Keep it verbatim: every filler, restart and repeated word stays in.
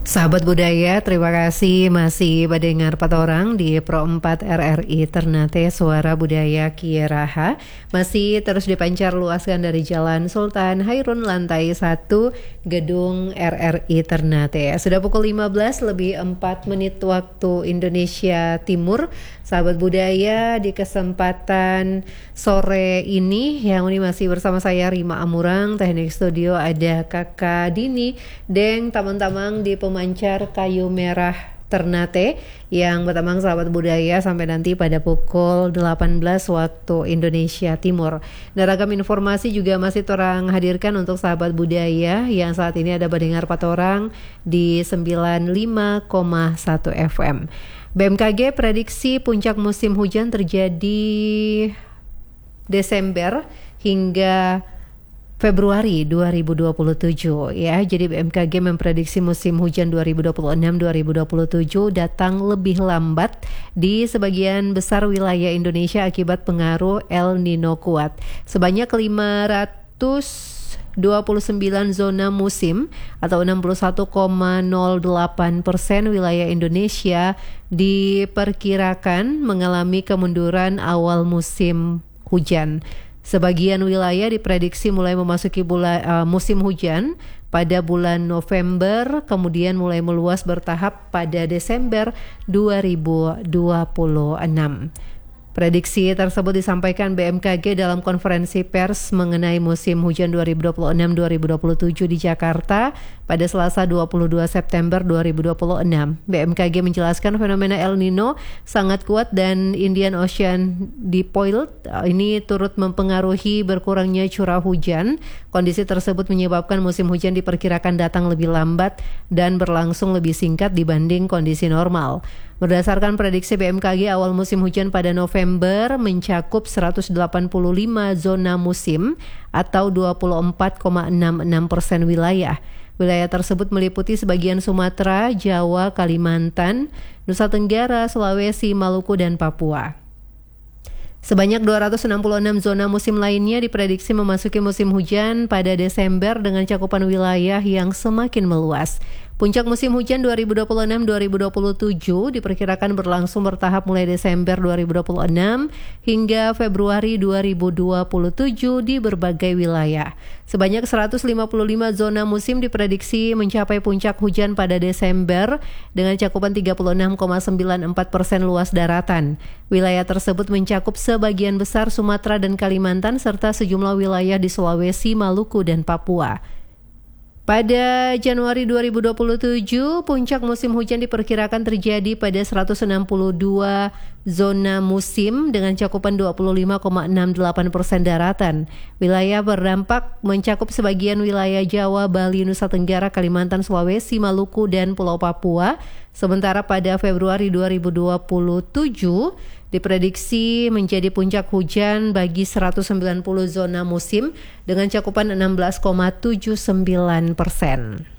Sahabat budaya, terima kasih masih mendengar Patorang di Pro empat R R I Ternate Suara Budaya Kieraha. Masih terus dipancar luaskan dari Jalan Sultan Hairun lantai satu Gedung R R I Ternate. Sudah pukul lima belas lebih empat menit waktu Indonesia Timur. Sahabat budaya, di kesempatan sore ini yang ini masih bersama saya Rima Amurang, teknik studio ada Kakak Dini, Deng Tamang-Tamang di pemancar kayu merah Ternate yang bertamang sahabat budaya sampai nanti pada pukul delapan belas waktu Indonesia Timur. Dan ragam informasi juga masih torang hadirkan untuk sahabat budaya yang saat ini ada mendengar Patorang di sembilan puluh lima koma satu F M. B M K G prediksi puncak musim hujan terjadi Desember hingga Februari dua ribu dua puluh tujuh ya. Jadi B M K G memprediksi musim hujan dua ribu dua puluh enam dua ribu dua puluh tujuh datang lebih lambat di sebagian besar wilayah Indonesia akibat pengaruh El Nino kuat. Sebanyak lima ratus dua puluh sembilan zona musim atau enam puluh satu koma nol delapan persen wilayah Indonesia diperkirakan mengalami kemunduran awal musim hujan. Sebagian wilayah diprediksi mulai memasuki bulan uh, musim hujan pada bulan November, kemudian mulai meluas bertahap pada Desember dua ribu dua puluh enam. Prediksi tersebut disampaikan B M K G dalam konferensi pers mengenai musim hujan dua ribu dua puluh enam dua ribu dua puluh tujuh di Jakarta pada Selasa dua puluh dua September dua ribu dua puluh enam. B M K G menjelaskan fenomena El Nino sangat kuat dan Indian Ocean Dipole ini turut mempengaruhi berkurangnya curah hujan. Kondisi tersebut menyebabkan musim hujan diperkirakan datang lebih lambat dan berlangsung lebih singkat dibanding kondisi normal. Berdasarkan prediksi B M K G, awal musim hujan pada November mencakup seratus delapan puluh lima zona musim atau dua puluh empat koma enam enam persen wilayah. Wilayah tersebut meliputi sebagian Sumatera, Jawa, Kalimantan, Nusa Tenggara, Sulawesi, Maluku, dan Papua. Sebanyak dua ratus enam puluh enam zona musim lainnya diprediksi memasuki musim hujan pada Desember dengan cakupan wilayah yang semakin meluas. Puncak musim hujan dua ribu dua puluh enam dua ribu dua puluh tujuh diperkirakan berlangsung bertahap mulai Desember dua ribu dua puluh enam hingga Februari dua ribu dua puluh tujuh di berbagai wilayah. Sebanyak seratus lima puluh lima zona musim diprediksi mencapai puncak hujan pada Desember dengan cakupan tiga puluh enam koma sembilan empat persen luas daratan. Wilayah tersebut mencakup sebagian besar Sumatera dan Kalimantan serta sejumlah wilayah di Sulawesi, Maluku, dan Papua. Pada Januari dua ribu dua puluh tujuh, puncak musim hujan diperkirakan terjadi pada seratus enam puluh dua zona musim dengan cakupan dua puluh lima koma enam delapan persen daratan. Wilayah berdampak mencakup sebagian wilayah Jawa, Bali, Nusa Tenggara, Kalimantan, Sulawesi, Maluku, dan Pulau Papua. Sementara pada Februari dua ribu dua puluh tujuh diprediksi menjadi puncak hujan bagi seratus sembilan puluh zona musim dengan cakupan enam belas koma tujuh sembilan persen.